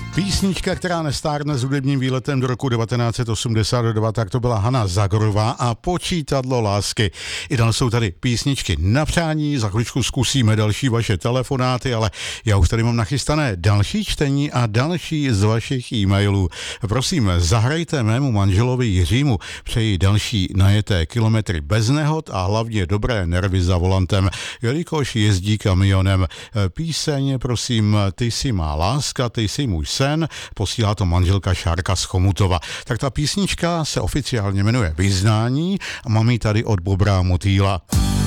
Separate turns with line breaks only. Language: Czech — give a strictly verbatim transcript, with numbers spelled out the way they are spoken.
Písnička, která nestárne s hudebním výletem do roku devatenáct set osmdesát dva, tak to byla Hana Zagorová a Počítadlo lásky. I dál jsou tady písničky na přání, za chvíličku zkusíme další vaše telefonáty, ale já už tady mám nachystané další čtení a další z vašich e-mailů. Prosím, zahrajte mému manželovi Jiřímu, přeji další najeté kilometry bez nehod a hlavně dobré nervy za volantem, jelikož jezdí kamionem. Píseň, prosím, Ty jsi má láska, ty jsi můj sen, posílá to manželka Šárka z Chomutova. Tak ta písnička se oficiálně jmenuje Vyznání a mám ji tady od Bobra Motýla.